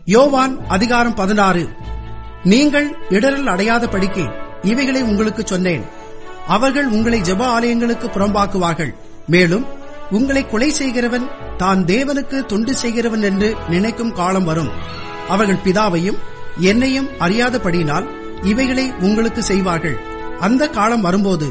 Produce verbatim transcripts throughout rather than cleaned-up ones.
யோவான் அதிகாரம் பதினாறு. நீங்கள் இடரல் அடையாதபடிக்கு இவைகளை உங்களுக்கு சொன்னேன். அவர்கள் உங்களை ஜெப ஆலயங்களுக்கு புறம்பாக்குவார்கள். மேலும் உங்களை கொலை செய்கிறவன் தான் தேவனுக்கு தொண்டு செய்கிறவன் என்று நினைக்கும் காலம் வரும். அவர்கள் பிதாவையும் என்னையும் அறியாதபடியினால் இவைகளை உங்களுக்கு செய்வார்கள். அந்த காலம் வரும்போது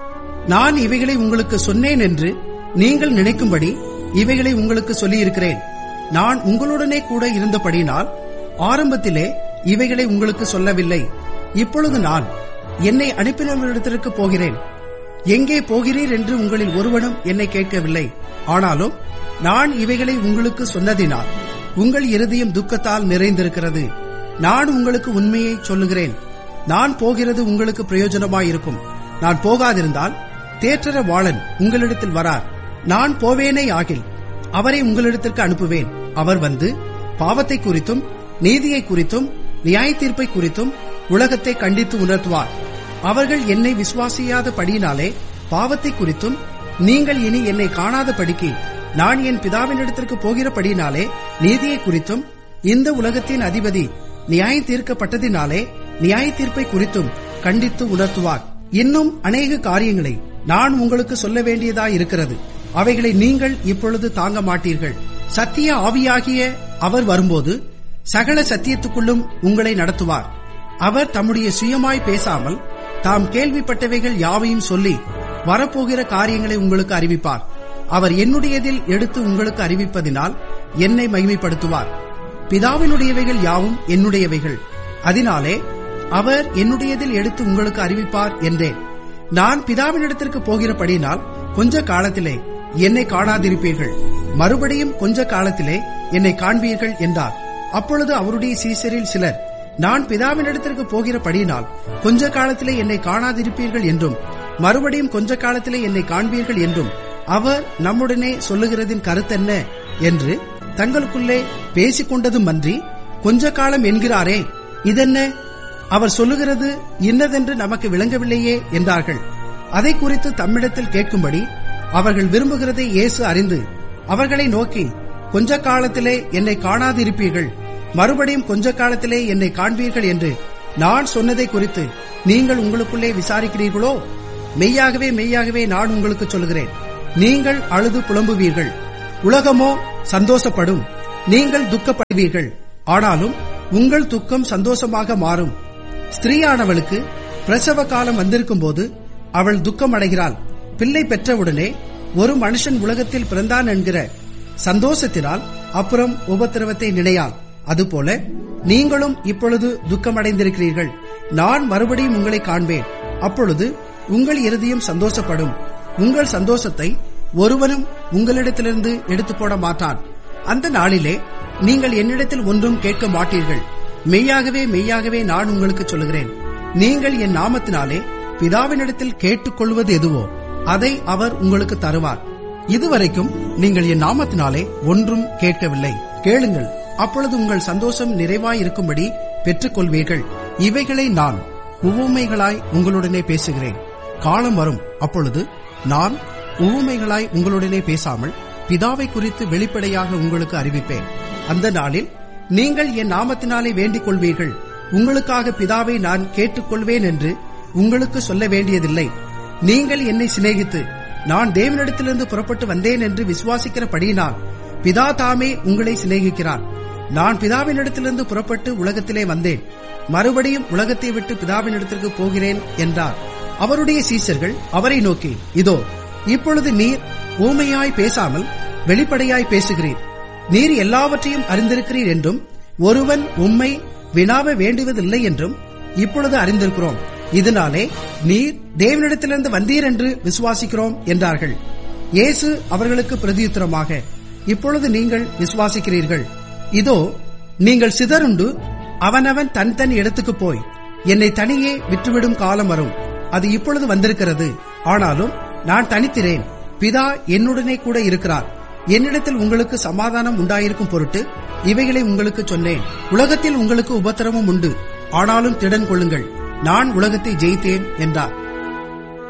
நான் இவைகளை உங்களுக்கு சொன்னேன் என்று நீங்கள் நினைக்கும்படி இவைகளை உங்களுக்கு சொல்லியிருக்கிறேன். நான் உங்களுடனே கூட இருந்தபடியினால் ஆரம்பத்திலே இவைகளை உங்களுக்கு சொல்லவில்லை. இப்பொழுது நான் என்னை அனுப்பினவரிடத்திற்கு போகிறேன். எங்கே போகிறீர் என்று உங்களில் ஒருவனும் என்னை கேட்கவில்லை. ஆனாலும் நான் இவைகளை உங்களுக்கு சொன்னதினால் உங்கள் இருதயம் துக்கத்தால் நிறைந்திருக்கிறது. நான் உங்களுக்கு உண்மையை சொல்லுகிறேன். நான் போகிறது உங்களுக்கு பிரயோஜனமாயிருக்கும். நான் போகாதிருந்தால் தேற்றரவாளன் உங்களிடத்தில் வரார். நான் போவேனே ஆகில் அவரை உங்களிடத்திற்கு அனுப்புவேன். அவர் வந்து பாவத்தை குறித்தும் நீதியை குறித்தும் நியாய தீர்ப்பை குறித்தும் உலகத்தை கண்டித்து உணர்த்துவார். அவர்கள் என்னை விசுவாசியாதபடியினாலே பாவத்தை குறித்தும் நீங்கள் இனி என்னை காணாதபடிக்கு நான் என் பிதாவினிடத்திற்கு போகிறபடியினாலே நீதியை குறித்தும் இந்த உலகத்தின் அதிபதி நியாய தீர்க்கப்பட்டதினாலே நியாய தீர்ப்பை குறித்தும் கண்டித்து உணர்த்துவார். இன்னும் அநேக காரியங்களை நான் உங்களுக்கு சொல்ல வேண்டியதாயிருக்கிறது. அவைகளை நீங்கள் இப்பொழுது தாங்க மாட்டீர்கள். சத்திய ஆவியாகிய அவர் வரும்போது சகல சத்தியத்துக்குள்ளும் உங்களை நடத்துவார். அவர் தம்முடைய சுயமாய் பேசாமல் தாம் கேள்விப்பட்டவைகள் யாவையும் சொல்லி வரப்போகிற காரியங்களை உங்களுக்கு அறிவிப்பார். அவர் என்னுடையதில் எடுத்து உங்களுக்கு அறிவிப்பதினால் என்னை மகிமைப்படுத்துவார். பிதாவினுடையவைகள் யாவும் என்னுடையவைகள். அதனாலே அவர் என்னுடையதில் எடுத்து உங்களுக்கு அறிவிப்பார் என்றேன். நான் பிதாவினிடத்திற்கு போகிறபடியினால் கொஞ்ச காலத்திலே என்னை காணாதிருப்பீர்கள், மறுபடியும் கொஞ்ச காலத்திலே என்னை காண்பீர்கள் என்றார். அப்பொழுது அவருடைய சீசரில் சிலர், நான் பிதாவினிடத்திற்கு போகிறபடியினால் கொஞ்ச காலத்திலே என்னை காணாதிருப்பீர்கள் என்றும் மறுபடியும் கொஞ்ச காலத்திலே என்னை காண்பீர்கள் என்றும் அவர் நம்முடனே சொல்லுகிறதின் கருத்தென்ன என்று தங்களுக்குள்ளே பேசிக்கொண்டதும் அன்றி, கொஞ்ச காலம் என்கிறாரே, இதென்ன? அவர் சொல்லுகிறது இன்னதென்று நமக்கு விளங்கவில்லையே என்றார்கள். அதை குறித்து தம்மிடத்தில் கேட்கும்படி அவர்கள் விரும்புகிறதை இயேசு அறிந்து அவர்களை நோக்கி, கொஞ்ச காலத்திலே என்னை காணாதிருப்பீர்கள், மறுபடியும் கொஞ்ச காலத்திலே என்னை காண்பீர்கள் என்று நான் சொன்னதை குறித்து நீங்கள் உங்களுக்குள்ளே விசாரிக்கிறீர்களோ? மெய்யாகவே மெய்யாகவே நான் உங்களுக்கு சொல்லுகிறேன், நீங்கள் அழுது புலம்புவீர்கள், உலகமோ சந்தோஷப்படும். நீங்கள் துக்கப்படுவீர்கள், ஆனாலும் உங்கள் துக்கம் சந்தோஷமாக மாறும். ஸ்திரீயானவளுக்கு பிரசவ காலம் வந்திருக்கும் போது அவள் துக்கம் அடைகிறாள். பிள்ளை பெற்றவுடனே ஒரு மனுஷன் உலகத்தில் பிறந்தான் என்கிற சந்தோஷத்தினால் அப்புறம் உபத்திரவத்தை நினையாள். அதுபோல நீங்களும் இப்பொழுது துக்கமடைந்திருக்கிறீர்கள். நான் மறுபடியும் உங்களை காண்பேன். அப்பொழுது உங்கள் இருதயம் சந்தோஷப்படும். உங்கள் சந்தோஷத்தை ஒருவனும் உங்களிடத்திலிருந்து எடுத்து போட மாட்டான். அந்த நாளிலே நீங்கள் என்னிடத்தில் ஒன்றும் கேட்க மாட்டீர்கள். மெய்யாகவே மெய்யாகவே நான் உங்களுக்கு சொல்லுகிறேன், நீங்கள் என் நாமத்தினாலே பிதாவினிடத்தில் கேட்டுக்கொள்வது எதுவோ அதை அவர் உங்களுக்கு தருவார். இதுவரைக்கும் நீங்கள் என் நாமத்தினாலே ஒன்றும் கேட்கவில்லை. கேளுங்கள், அப்பொழுது உங்கள் சந்தோஷம் நிறைவாயிருக்கும்படி பெற்றுக் கொள்வீர்கள். இவைகளை நான் உவமைகளாய் உங்களுடனே பேசுகிறேன். காலம் வரும், அப்பொழுது நான் உவமைகளாய் உங்களுடனே பேசாமல் பிதாவை குறித்து வெளிப்படையாக உங்களுக்கு அறிவிப்பேன். அந்த நாளில் நீங்கள் என் நாமத்தினாலே வேண்டிக் கொள்வீர்கள். உங்களுக்காக பிதாவை நான் கேட்டுக்கொள்வேன் என்று உங்களுக்கு சொல்ல வேண்டியதில்லை. நீங்கள் என்னை சிநேகித்து நான் தேவனிடத்திலிருந்து புறப்பட்டு வந்தேன் என்று விசுவாசிக்கிறபடியினால் பிதா தாமே உங்களை சிநேகிக்கிறார். நான் பிதாவினிடத்திலிருந்து புறப்பட்டு உலகத்திலே வந்தேன், மறுபடியும் உலகத்தை விட்டு பிதாவினிடத்திற்கு போகிறேன் என்றார். அவருடைய சீஷர்கள் அவரை நோக்கி, இதோ இப்பொழுது நீர் ஊமையாய் பேசாமல் வெளிப்படையாய் பேசுகிறீர். நீர் எல்லாவற்றையும் அறிந்திருக்கிறீர் என்றும் ஒருவன் உம்மை வினாவ வேண்டுவதில்லை என்றும் இப்பொழுது அறிந்திருக்கிறோம். இதனாலே நீர் தேவனிடத்திலிருந்து வந்தீர் என்று விசுவாசிக்கிறோம் என்றார்கள். இயேசு அவர்களுக்கு பிரதியுத்தரமாக, இப்பொழுது நீங்கள் விசுவாசிக்கிறீர்கள். இதோ நீங்கள் சிதறுண்டு அவனவன் தன் தன் இடத்துக்கு போய் என்னை தனியே விட்டுவிடும் காலம் வரும். அது இப்பொழுது வந்திருக்கிறது. ஆனாலும் நான் தனித்திரேன், பிதா என்னுடனே கூட இருக்கிறார். என்னிடத்தில் உங்களுக்கு சமாதானம் உண்டாயிருக்கும் பொருட்டு இவைகளை உங்களுக்கு சொன்னேன். உலகத்தில் உங்களுக்கு உபத்திரவம் உண்டு, ஆனாலும் திடன் கொள்ளுங்கள், நான் உலகத்தை ஜெயித்தேன் என்றார்.